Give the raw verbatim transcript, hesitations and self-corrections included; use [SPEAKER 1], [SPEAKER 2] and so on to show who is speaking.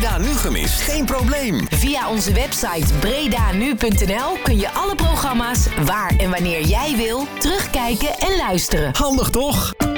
[SPEAKER 1] Breda Nu gemist? Geen probleem.
[SPEAKER 2] Via onze website bredanu punt n l kun je alle programma's waar en wanneer jij wil terugkijken en luisteren.
[SPEAKER 1] Handig toch?